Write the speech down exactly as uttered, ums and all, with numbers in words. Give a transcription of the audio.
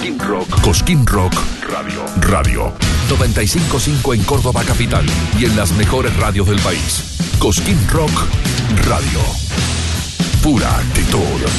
Cosquín Rock. Cosquín Rock Radio. Radio. noventa y cinco punto cinco en Córdoba capital y en las mejores radios del país. Cosquín Rock Radio. Pura actitud.